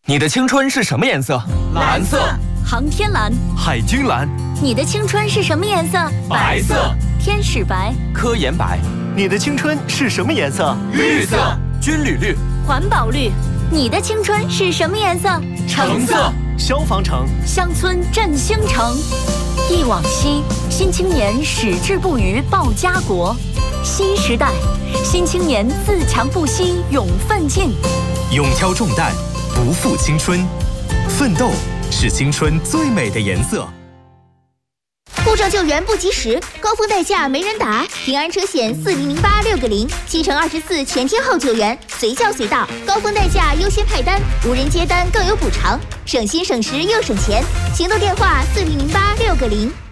你的青春是什么颜色？ 蓝色。 航天蓝。 海军蓝。 你的青春是什么颜色？ 白色。 天使白。 科研白。 你的青春是什么颜色？ 绿色。 军旅绿。 环保绿。你的青春是什么颜色？ 橙色。 消防橙。 乡村振兴城。忆往昔，新青年矢志不渝报家国。新时代，新青年自强不息勇奋进。 勇挑重担，不负青春。奋斗是青春最美的颜色。 护照救援不及时，高峰代驾没人打，平安车险4008 6个0，7乘24全天候救援，随叫随到，高峰代驾优先派单，无人接单更有补偿，省心省时又省钱。行动电话4008 6个0。